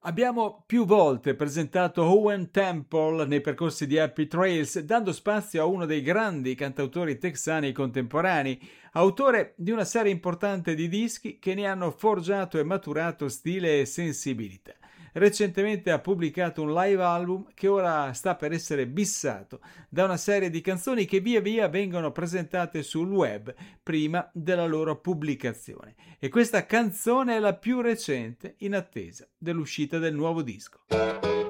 Abbiamo più volte presentato Owen Temple nei percorsi di Happy Trails, dando spazio a uno dei grandi cantautori texani contemporanei, autore di una serie importante di dischi che ne hanno forgiato e maturato stile e sensibilità. Recentemente ha pubblicato un live album che ora sta per essere bissato da una serie di canzoni che via via vengono presentate sul web prima della loro pubblicazione. E questa canzone è la più recente in attesa dell'uscita del nuovo disco.